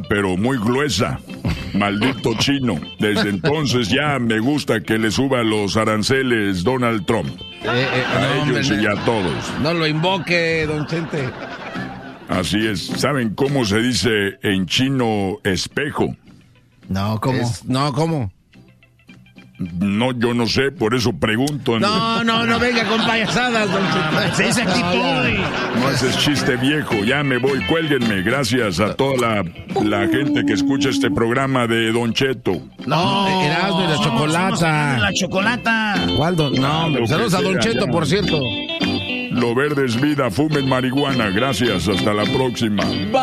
pero muy gruesa. Maldito chino. Desde entonces ya me gusta que le suba los aranceles Donald Trump. A ellos y a todos. No lo invoque, don Chente. Así es. ¿Saben cómo se dice en chino espejo? No, ¿cómo? ¿Cómo? No, yo no sé, por eso pregunto. No, venga con payasadas, don Chente. Se dice actitud. No, ese es chiste viejo, ya me voy, cuélguenme. Gracias a toda la gente que escucha este programa de Don Cheto. No, Erasmo y la Chocolata. La Chocolata. ¿Cuál No, hombre, saludos a Don Cheto, por cierto. Lo verde es vida, fumen marihuana. Gracias, hasta la próxima.